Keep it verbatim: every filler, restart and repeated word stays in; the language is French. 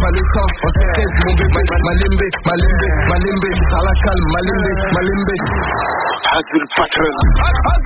Malika, on se tête, mon bébé, Malimbe, Malimbe, Malimbe, à la calme, Malimbe, Malimbe. Hazul Patron.